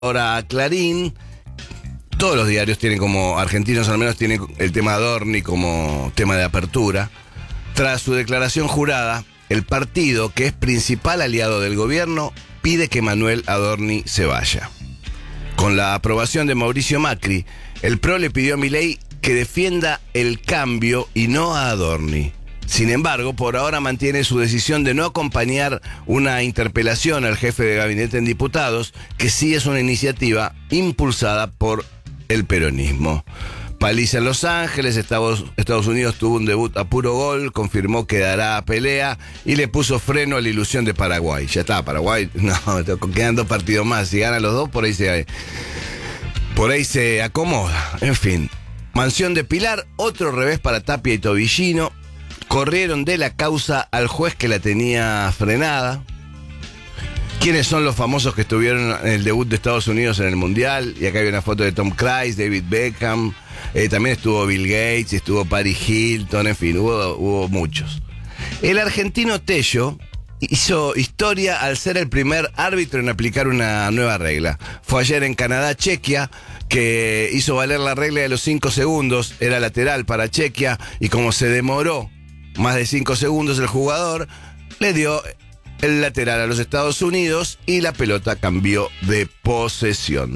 Ahora Clarín, todos los diarios tienen como, argentinos al menos, tienen el tema Adorni como tema de apertura. Tras su declaración jurada, el partido, que es principal aliado del gobierno, pide que Manuel Adorni se vaya. Con la aprobación de Mauricio Macri, el PRO le pidió a Milei que defienda el cambio y no a Adorni. Sin embargo, por ahora mantiene su decisión de no acompañar una interpelación al jefe de gabinete en diputados, que sí es una iniciativa impulsada por el peronismo. Paliza en Los Ángeles, Estados Unidos tuvo un debut a puro gol, confirmó que dará pelea y le puso freno a la ilusión de Paraguay. Ya está, Paraguay, no, quedan 2 partidos más, si ganan los 2 por ahí se acomoda. En fin, Mansión de Pilar, otro revés para Tapia y Tobillino. Corrieron de la causa al juez que la tenía frenada. ¿Quiénes son los famosos que estuvieron en el debut de Estados Unidos en el Mundial? Y acá hay una foto de Tom Cruise, David Beckham. También estuvo Bill Gates, estuvo Paris Hilton, en fin, hubo muchos. El argentino Tello hizo historia al ser el primer árbitro en aplicar una nueva regla. Fue ayer en Canadá, Chequia, que hizo valer la regla de los 5 segundos. Era lateral para Chequia y como se demoró más de 5 segundos, el jugador le dio el lateral a los Estados Unidos y la pelota cambió de posesión.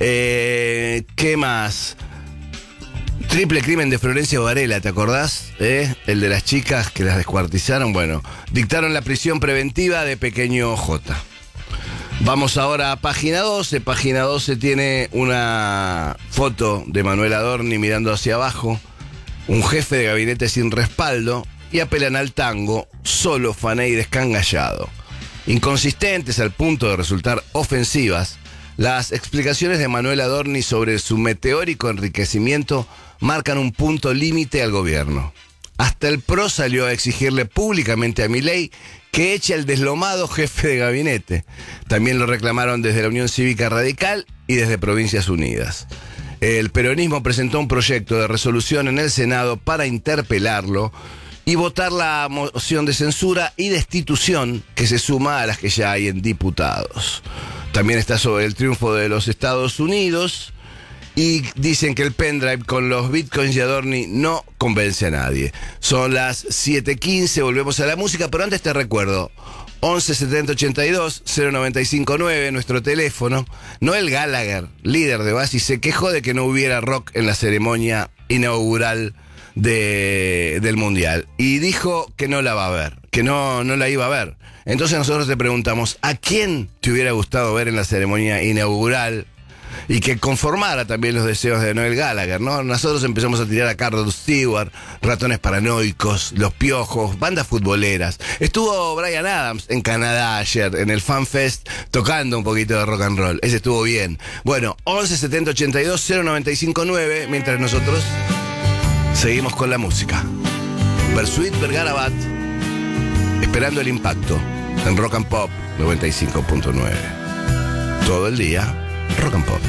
¿Qué más? Triple crimen de Florencia Varela, ¿te acordás? El de las chicas que las descuartizaron. Bueno, dictaron la prisión preventiva de Pequeño J. Vamos ahora a Página 12. Página 12 tiene una foto de Manuel Adorni mirando hacia abajo. Un jefe de gabinete sin respaldo. Y apelan al tango, solo fané y descangallado. Inconsistentes al punto de resultar ofensivas, las explicaciones de Manuel Adorni sobre su meteórico enriquecimiento marcan un punto límite al gobierno. Hasta el PRO salió a exigirle públicamente a Milei que eche al deslomado jefe de gabinete. También lo reclamaron desde la Unión Cívica Radical y desde Provincias Unidas. El peronismo presentó un proyecto de resolución en el Senado para interpelarlo y votar la moción de censura y destitución que se suma a las que ya hay en diputados. También está sobre el triunfo de los Estados Unidos y dicen que el pendrive con los bitcoins de Adorni no convence a nadie. Son las 7:15, volvemos a la música, pero antes te recuerdo, 11 70 82 0959, nuestro teléfono. Noel Gallagher, líder de Oasis, se quejó de que no hubiera rock en la ceremonia inaugural del Mundial y dijo que no la va a ver, que no la iba a ver. Entonces nosotros te preguntamos, ¿a quién te hubiera gustado ver en la ceremonia inaugural? Y que conformara también los deseos de Noel Gallagher, ¿no? Nosotros empezamos a tirar a Carlos Stewart, Ratones Paranoicos, Los Piojos, bandas futboleras. Estuvo Bryan Adams en Canadá ayer, en el Fan Fest, tocando un poquito de rock and roll. Ese estuvo bien. Bueno, 11 70 82 0959, mientras nosotros seguimos con la música. Bersuit Vergarabat, esperando el impacto, en Rock and Pop 95.9. Todo el día, Rock and Pop.